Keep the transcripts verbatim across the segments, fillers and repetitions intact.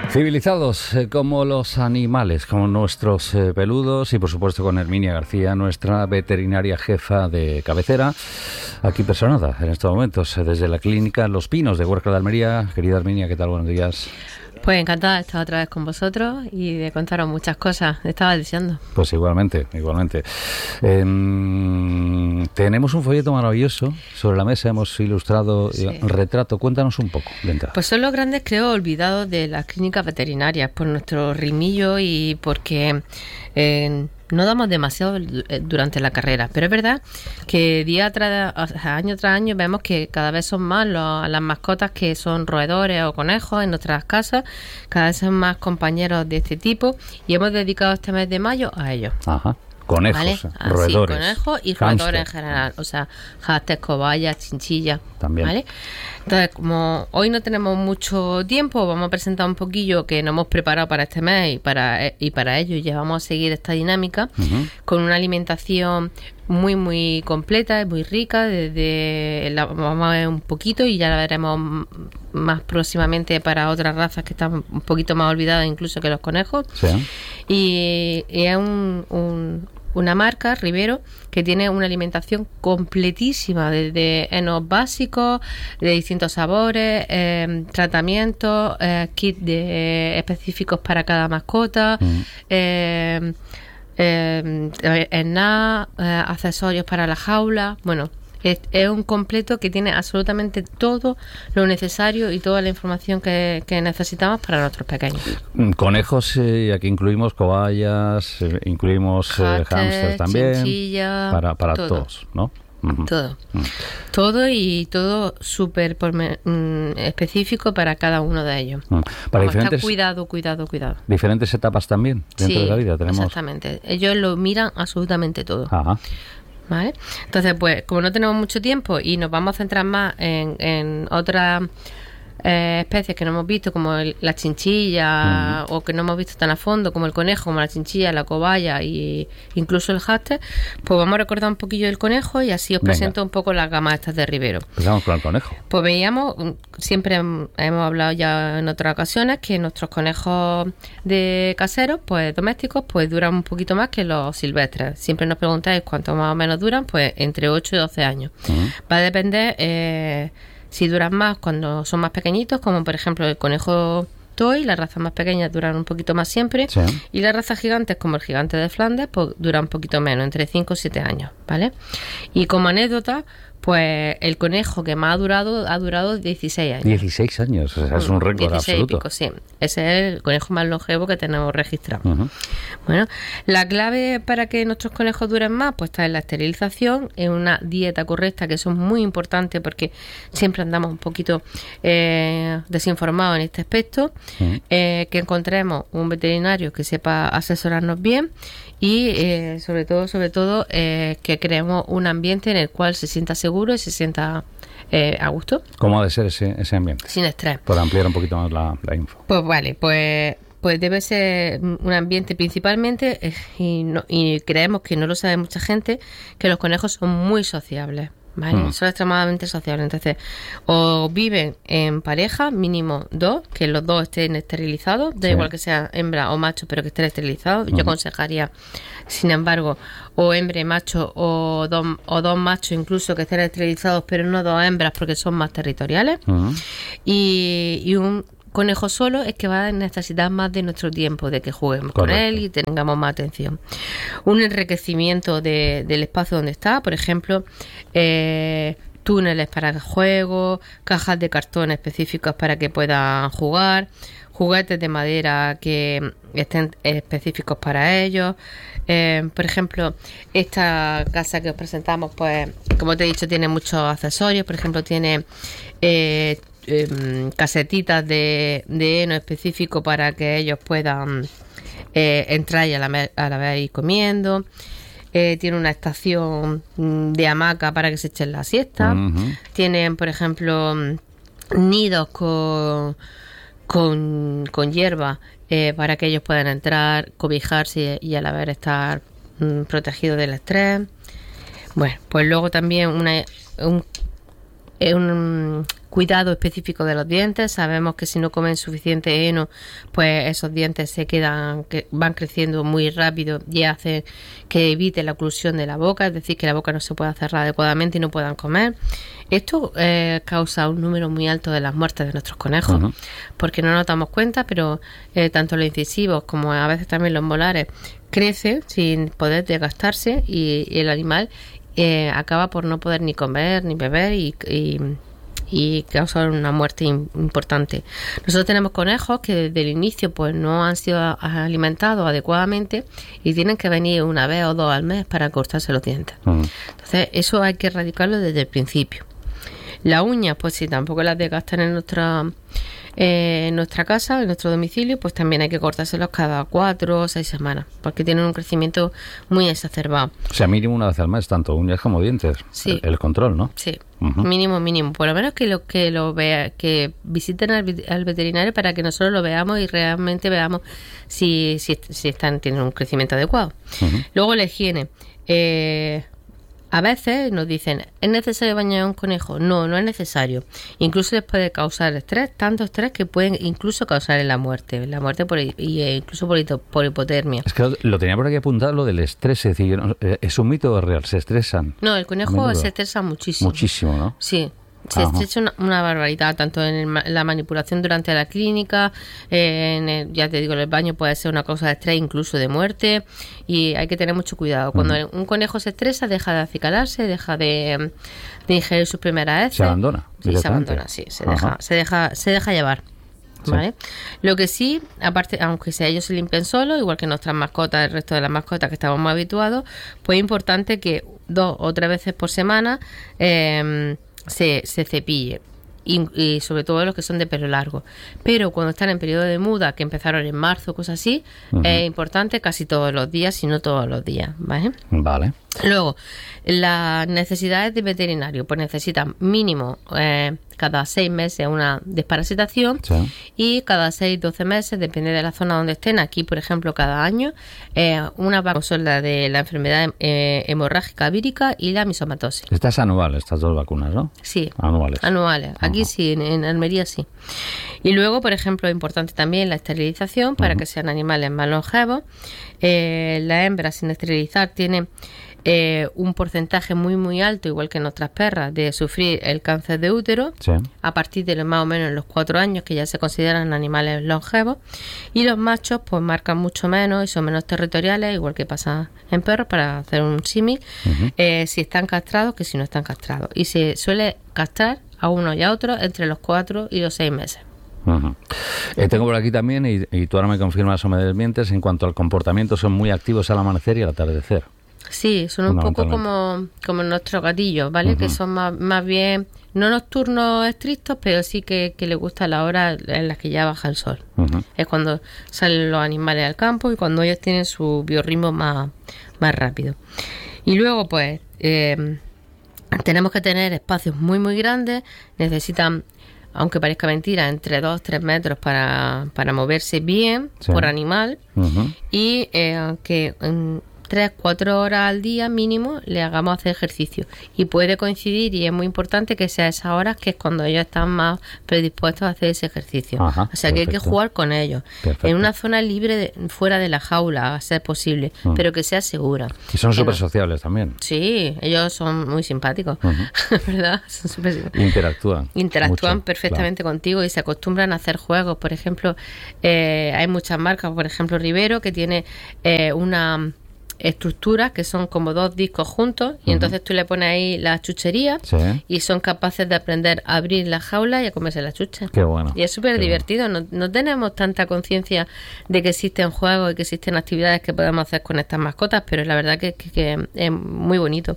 Civilizados eh, como los animales, como nuestros eh, peludos, y por supuesto con Herminia García, nuestra veterinaria jefa de cabecera, aquí personada en estos momentos eh, desde la clínica Los Pinos de Huerca de Almería. Querida Herminia, ¿qué tal? Buenos días. Pues encantada de estar otra vez con vosotros y de contaros muchas cosas. Estaba diciendo. Pues igualmente, igualmente. Eh, tenemos un folleto maravilloso sobre la mesa, hemos ilustrado sí. un retrato. Cuéntanos un poco de entrada. Pues son los grandes, creo, olvidados de las clínicas veterinarias por nuestro rimillo y porque eh, no damos demasiado durante la carrera. Pero es verdad que día tras año tras año vemos que cada vez son más los, las mascotas que son roedores o conejos en nuestras casas. Cada vez son más compañeros de este tipo y hemos dedicado este mes de mayo a ellos. Ajá. Conejos, ¿vale? roedores. Sí, conejos y roedores en general. O sea, hámster, cobayas, chinchillas. También. ¿Vale? Entonces, como hoy no tenemos mucho tiempo, vamos a presentar un poquillo que nos hemos preparado para este mes y para, y para ello ya vamos a seguir esta dinámica uh-huh. con una alimentación muy, muy completa y muy rica. Desde la, vamos a ver un poquito y ya la veremos más próximamente para otras razas que están un poquito más olvidadas incluso que los conejos. Sí. Y, y es un... un una marca, Rivero, que tiene una alimentación completísima, desde enos básicos, de distintos sabores, eh, tratamientos, eh, kits de, específicos para cada mascota, mm. eh, eh, eh, eh, accesorios para la jaula, bueno... Es, es un completo que tiene absolutamente todo lo necesario y toda la información que, que necesitamos para nuestros pequeños. Conejos, eh, aquí incluimos cobayas, eh, incluimos eh, hámsters también, chinchilla, para, para todo. todos, ¿no? Uh-huh. Todo, uh-huh. todo y todo súper mm, específico para cada uno de ellos. Uh-huh. Para Vamos, diferentes, cuidado, cuidado, cuidado. Diferentes etapas también dentro sí, de la vida tenemos. Exactamente, ellos lo miran absolutamente todo. Ajá. ¿Vale? Entonces, pues, como no tenemos mucho tiempo y nos vamos a centrar más en, en otras eh, especies que no hemos visto, como el, la chinchilla, uh-huh. o que no hemos visto tan a fondo, como el conejo, como la chinchilla, la cobaya e incluso el hámster, pues vamos a recordar un poquillo del conejo y así os Venga. presento un poco las gamas estas de Rivero. Empezamos con el conejo. Pues veíamos, siempre hemos hablado ya en otras ocasiones, que nuestros conejos de caseros, pues domésticos, pues duran un poquito más que los silvestres. Siempre nos preguntáis cuánto más o menos duran, pues entre ocho y doce años. Uh-huh. Va a depender... Eh, si duran más cuando son más pequeñitos, como por ejemplo el conejo toy, las razas más pequeñas duran un poquito más siempre, sí. y las razas gigantes como el gigante de Flandes pues duran un poquito menos, entre cinco y siete años, ¿vale? Y como anécdota, pues el conejo que más ha durado ha durado dieciséis años. dieciséis años, o sea, es un récord absoluto. Pico, sí. Ese es el conejo más longevo que tenemos registrado. Uh-huh. Bueno, la clave para que nuestros conejos duren más, pues está en la esterilización, en una dieta correcta, que eso es muy importante porque siempre andamos un poquito eh, desinformados en este aspecto, uh-huh. eh, que encontremos un veterinario que sepa asesorarnos bien y eh, sobre todo, sobre todo, eh, que creemos un ambiente en el cual se sienta seguro y se sienta eh, a gusto. ¿Cómo ha de ser ese, ese ambiente? Sin estrés. Por ampliar un poquito más la, la info. Pues vale, pues... Pues debe ser un ambiente principalmente, eh, y, no, y creemos que no lo sabe mucha gente, que los conejos son muy sociables, ¿vale? Mm. Son extremadamente sociables. Entonces, o viven en pareja, mínimo dos, que los dos estén esterilizados, da sí. igual que sea hembra o macho, pero que estén esterilizados. Uh-huh. Yo aconsejaría, sin embargo, o hembra y macho, o dos, o dos machos incluso que estén esterilizados, pero no dos hembras porque son más territoriales. Uh-huh. Y, y un conejo solo es que va a necesitar más de nuestro tiempo, de que juguemos Correcto. con él y tengamos más atención. Un enriquecimiento de, del espacio donde está, por ejemplo, eh, túneles para juegos, cajas de cartón específicas para que puedan jugar, juguetes de madera que estén específicos para ellos. Eh, por ejemplo, esta casa que os presentamos, pues, como te he dicho, tiene muchos accesorios. Por ejemplo, tiene... Eh, Eh, casetitas de, de heno específico para que ellos puedan eh, entrar y a la, a la vez ir comiendo. Eh, tiene una estación de hamaca para que se echen la siesta. Uh-huh. Tienen, por ejemplo, nidos con, con, con hierba eh, para que ellos puedan entrar, cobijarse y a la vez estar mm, protegidos del estrés. Bueno, pues luego también una, un eh, un cuidado específico de los dientes. Sabemos que si no comen suficiente heno, pues esos dientes se quedan, que van creciendo muy rápido y hace que evite la oclusión de la boca, es decir, que la boca no se pueda cerrar adecuadamente y no puedan comer. Esto eh, causa un número muy alto de las muertes de nuestros conejos, uh-huh. porque no nos damos cuenta, pero eh, tanto los incisivos como a veces también los molares crecen sin poder desgastarse y, y el animal eh, acaba por no poder ni comer ni beber y, y, y causa una muerte importante. Nosotros tenemos conejos que desde el inicio pues no han sido alimentados adecuadamente y tienen que venir una vez o dos al mes para cortarse los dientes. Uh-huh. Entonces eso hay que erradicarlo desde el principio. Las uñas, pues si tampoco las desgastan en nuestra eh, en nuestra casa, en nuestro domicilio, pues también hay que cortárselos cada cuatro o seis semanas, porque tienen un crecimiento muy exacerbado. O sea, mínimo una vez al mes, tanto uñas como dientes. Sí. El, el control, ¿no? Sí. Uh-huh. Mínimo, mínimo. Por lo menos que lo que lo vea, que visiten al, al veterinario para que nosotros lo veamos y realmente veamos si, si, si están tienen un crecimiento adecuado. Uh-huh. Luego la higiene. Eh, A veces nos dicen, ¿es necesario bañar a un conejo? No, no es necesario. Incluso les puede causar estrés, tanto estrés que pueden incluso causar la muerte, la muerte por, y incluso por, por hipotermia. Es que lo tenía por aquí apuntado, lo del estrés, es decir, ¿es un mito o real? ¿Se estresan? No, el conejo se estresa muchísimo. Muchísimo, ¿no? Sí. Se estrecha una, una barbaridad, tanto en el, la manipulación durante la clínica, eh, en el, ya te digo, el baño puede ser una causa de estrés, incluso de muerte, y hay que tener mucho cuidado. Cuando uh-huh. un conejo se estresa, deja de acicalarse, deja de, de ingerir sus primeras heces. Se abandona. Sí, se abandona, sí, se uh-huh. deja, se deja, se deja llevar. ¿Vale? Sí. Lo que sí, aparte, aunque sea ellos se limpian solos, igual que nuestras mascotas, el resto de las mascotas que estamos más habituados, pues es importante que dos o tres veces por semana eh, se, se cepille. Y, y sobre todo los que son de pelo largo. Pero cuando están en periodo de muda, que empezaron en marzo, cosas así, uh-huh. es importante casi todos los días, si no todos los días, ¿vale? Vale. Luego, las necesidades de veterinario, pues necesitan mínimo eh, cada seis meses una desparasitación sí. y cada seis, doce meses, depende de la zona donde estén. Aquí, por ejemplo, cada año, eh, una vacuna son la de la enfermedad eh, hemorrágica vírica y la misomatosis. Esta es anual, estas dos vacunas, ¿no? Sí. Anuales. Anuales. Aquí uh-huh. sí, en, en Almería sí. Y luego, por ejemplo, es importante también la esterilización para uh-huh. que sean animales más longevos. Eh, la hembra sin esterilizar tiene Eh, un porcentaje muy muy alto, igual que nuestras perras, de sufrir el cáncer de útero sí. a partir de más o menos los cuatro años, que ya se consideran animales longevos, y los machos pues marcan mucho menos y son menos territoriales, igual que pasa en perros, para hacer un símil, uh-huh. eh, si están castrados que si no están castrados, y se suele castrar a uno y a otro entre los cuatro y los seis meses. Uh-huh. Eh, tengo por aquí también, y, y tú ahora me confirmas o me desmientes, en cuanto al comportamiento, son muy activos al amanecer y al atardecer. Sí, son un poco como, como nuestros gatillos, ¿vale? Uh-huh. Que son más, más bien, no nocturnos estrictos, pero sí que, que les gusta la hora en la que ya baja el sol. Uh-huh. Es cuando salen los animales al campo y cuando ellos tienen su biorritmo más, más rápido. Y luego, pues, eh, tenemos que tener espacios muy, muy grandes. Necesitan, aunque parezca mentira, entre dos, tres metros para, para moverse bien sí. por animal. Uh-huh. Y eh, que... Um, tres, cuatro horas al día mínimo le hagamos hacer ejercicio, y puede coincidir, y es muy importante que sea esas horas que es cuando ellos están más predispuestos a hacer ese ejercicio. Ajá, o sea, perfecto. Que hay que jugar con ellos perfecto. En una zona libre de, fuera de la jaula, a ser posible, uh-huh. pero que sea segura. Y son súper sociables también. Sí, ellos son muy simpáticos, uh-huh. ¿verdad? Son súper simpáticos. Interactúan. Interactúan mucho, perfectamente claro. contigo, y se acostumbran a hacer juegos. Por ejemplo, eh, hay muchas marcas, por ejemplo Rivero, que tiene eh, una estructuras que son como dos discos juntos, y uh-huh. entonces tú le pones ahí las chucherías sí. y son capaces de aprender a abrir la jaula y a comerse las chuches. Qué bueno. Y es súper divertido. Bueno. No, no tenemos tanta conciencia de que existen juegos y que existen actividades que podemos hacer con estas mascotas, pero la verdad que, que, que es muy bonito.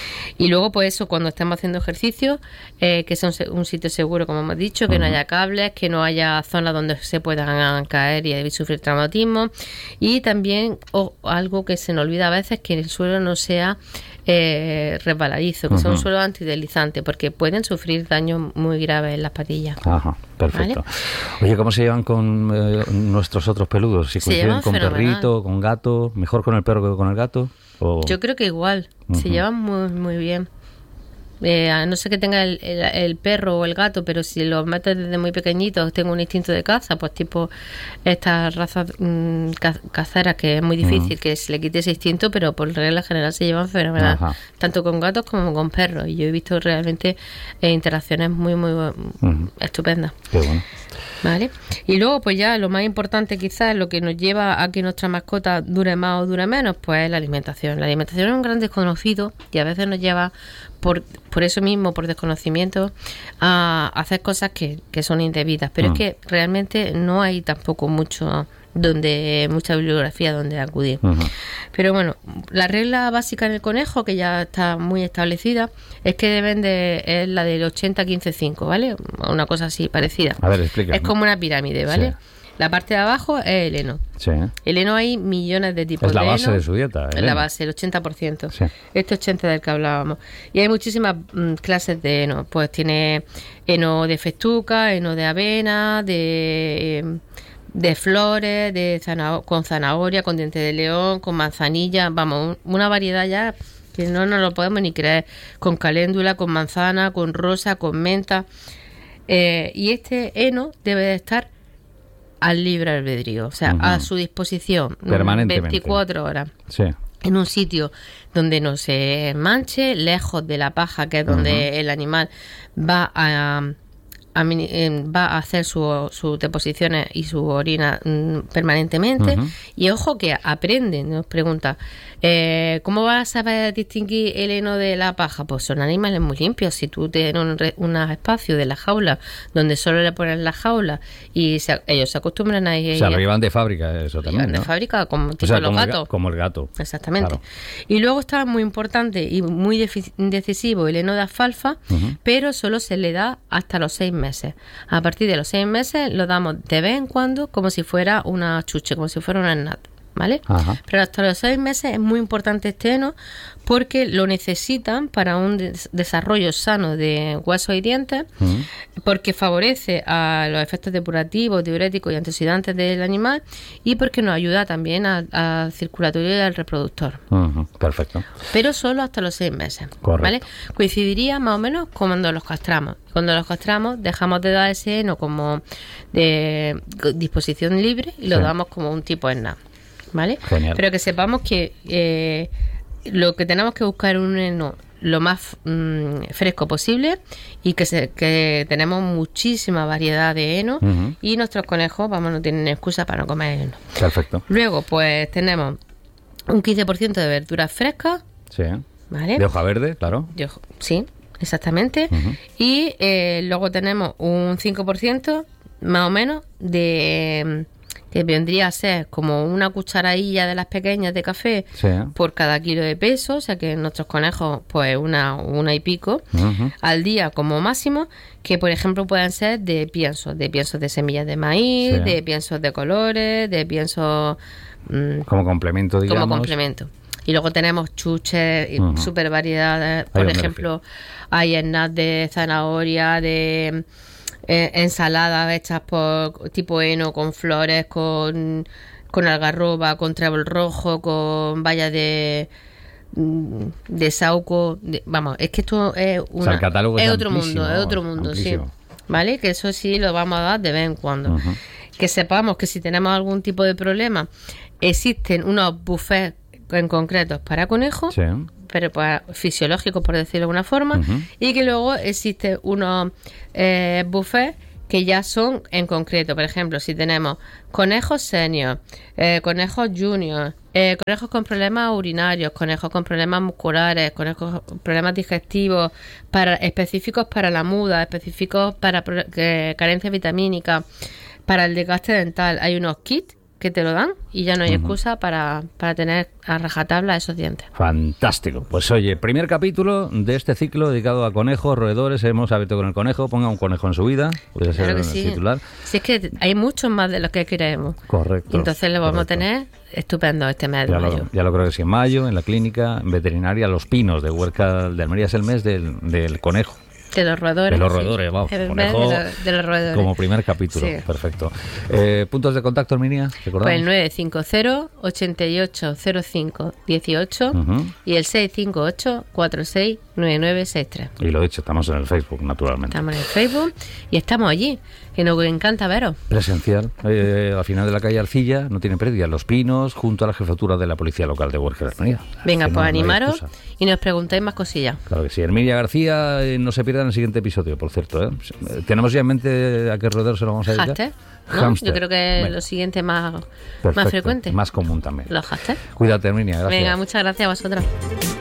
Y luego, pues eso, cuando estemos haciendo ejercicio, eh, que sea un, un sitio seguro, como hemos dicho, que uh-huh. no haya cables, que no haya zonas donde se puedan caer y sufrir traumatismo, y también oh, algo que se nos olvida a veces, que el suelo no sea eh, resbaladizo, que uh-huh. sea un suelo antideslizante, porque pueden sufrir daños muy graves en las patillas. Ajá, perfecto. ¿Vale? Oye, ¿cómo se llevan con eh, nuestros otros peludos? ¿Si coinciden con fenomenal. Perrito, con gato? ¿Mejor con el perro que con el gato? ¿O? Yo creo que igual, uh-huh. se llevan muy, muy bien. Eh, a no ser que tenga el, el, el perro o el gato, pero si los metes desde muy pequeñitos, tengo un instinto de caza, pues tipo estas razas mmm, caceras, que es muy difícil uh-huh. que se le quite ese instinto, pero por regla general se llevan fenomenal, uh-huh. tanto con gatos como con perros. Y yo he visto realmente eh, interacciones muy, muy uh-huh. estupendas. Qué bueno. ¿Vale? Y luego, pues ya lo más importante quizás, lo que nos lleva a que nuestra mascota dure más o dure menos, pues es la alimentación. La alimentación es un gran desconocido y a veces nos lleva, por, por eso mismo, por desconocimiento, a hacer cosas que, que son indebidas. Pero mm. es que realmente no hay tampoco mucho donde mucha bibliografía donde acudir. Uh-huh. Pero bueno, la regla básica en el conejo, que ya está muy establecida, es que deben de, es la del ochenta quince cinco, ¿vale? Una cosa así parecida. A ver, explica. Es como una pirámide, ¿vale? Sí. La parte de abajo es el heno. Sí. El heno hay millones de tipos de heno. Es la base de su dieta. Es la base, el ochenta por ciento. Sí. Este ochenta por ciento del que hablábamos. Y hay muchísimas mm, clases de heno. Pues tiene heno de festuca, heno de avena, de... Eh, de flores, de zanah- con zanahoria, con diente de león, con manzanilla, vamos, una variedad ya que no nos lo podemos ni creer, con caléndula, con manzana, con rosa, con menta, eh, y este heno debe de estar al libre albedrío, o sea, uh-huh. a su disposición, permanentemente, veinticuatro horas. Sí. En un sitio donde no se manche, lejos de la paja, que es donde uh-huh. el animal va a... A, va a hacer sus su deposiciones y su orina mm, permanentemente. Uh-huh. Y ojo que aprenden, nos pregunta, eh, ¿cómo vas a saber distinguir el heno de la paja? Pues son animales muy limpios. Si tú tienes un, un espacio de la jaula donde solo le pones la jaula y se, ellos se acostumbran a ir... O sea, lo llevan de fábrica eso también, ¿no? De fábrica, como tipo o sea, los como gatos. El, como el gato. Exactamente. Claro. Y luego está muy importante y muy defi- decisivo el heno de alfalfa, uh-huh. pero solo se le da hasta los seis meses. Meses. A partir de los seis meses lo damos de vez en cuando como si fuera una chuche, como si fuera una nata, ¿vale? Ajá. Pero hasta los seis meses es muy importante este heno porque lo necesitan para un des- desarrollo sano de huesos y dientes, uh-huh. porque favorece a los efectos depurativos, diuréticos y antioxidantes del animal y porque nos ayuda también al circulatorio y al reproductor. Uh-huh. Perfecto. Pero solo hasta los seis meses. Correcto. ¿Vale? Coincidiría más o menos cuando los castramos. Cuando los castramos dejamos de dar ese heno como de disposición libre y lo sí. damos como un tipo de nada. ¿Vale? Genial. Pero que sepamos que eh, lo que tenemos que buscar es un heno lo más mmm, fresco posible y que, se, que tenemos muchísima variedad de heno uh-huh. y nuestros conejos, vamos, no tienen excusa para no comer heno. Perfecto. Luego, pues tenemos un quince por ciento de verduras frescas. Sí. ¿Vale? De hoja verde, claro. De hoja, sí, exactamente. Uh-huh. Y eh, luego tenemos un cinco por ciento más o menos de... que vendría a ser como una cucharadilla de las pequeñas de café sí. por cada kilo de peso, o sea que nuestros conejos pues una, una y pico uh-huh. al día como máximo, que por ejemplo pueden ser de piensos, de piensos de semillas de maíz, sí. de piensos de colores, de piensos... Mmm, como complemento, digamos. Como complemento. Y luego tenemos chuches, uh-huh. super variedades, por ejemplo, hay snacks de zanahoria, de... Eh, ensaladas hechas por tipo heno, con flores, con, con algarroba, con trébol rojo, con bayas de de sauco, de, vamos, es que esto es, una, o sea, el catálogo es, es otro mundo, es otro mundo, amplísimo. Sí, ¿vale? Que eso sí lo vamos a dar de vez en cuando. Uh-huh. Que sepamos que si tenemos algún tipo de problema, existen unos buffets en concretos para conejos, sí. pero pues fisiológicos, por decirlo de alguna forma, uh-huh. y que luego existen unos eh, buffets que ya son en concreto. Por ejemplo, si tenemos conejos senior, eh, conejos junior, eh, conejos con problemas urinarios, conejos con problemas musculares, conejos con problemas digestivos, para, específicos para la muda, específicos para eh, carencia vitamínica, para el desgaste dental, hay unos kits que te lo dan y ya no hay uh-huh. excusa para, para tener a rajatabla esos dientes. Fantástico. Pues oye, primer capítulo de este ciclo dedicado a conejos, roedores. Hemos abierto con el conejo. Ponga un conejo en su vida. Puede ser claro que el sí. titular. Si es que hay muchos más de los que creemos. Correcto. Y entonces lo vamos correcto. a tener estupendo este mes de ya mayo. Lo, ya lo creo que sí. En mayo, en la clínica en veterinaria Los Pinos de Huerca de Almería. Es el mes del, del conejo. De los roedores. De los roedores, sí. Vamos. Conejo, de, lo, de los roedores. Como primer capítulo. Sí. Perfecto. Eh, ¿Puntos de contacto, Herminia? Pues el nueve cinco cero, ochenta y ocho cero cinco dieciocho uh-huh. y el seis cinco ocho, cuarenta y seis nueve nueve seis tres. Y lo dicho, estamos en el Facebook, naturalmente. Estamos en el Facebook y estamos allí, que nos encanta veros. Presencial, eh, al final de la calle Arcilla, no tiene pérdida, Los Pinos, junto a la jefatura de la Policía Local de Huesca de Hermida. Venga, que pues no, animaros no y nos preguntáis más cosillas. Claro que sí. Herminia García, eh, no se pierdan el siguiente episodio, por cierto. ¿eh? Tenemos ya en mente a qué rodeo se lo vamos a dedicar. Hashtag, ¿no? Hámster. Yo creo que Venga. lo siguiente más, Perfecto, más frecuente. más común también. Los hashtags. Cuídate, Herminia, gracias. Venga, muchas gracias a vosotros.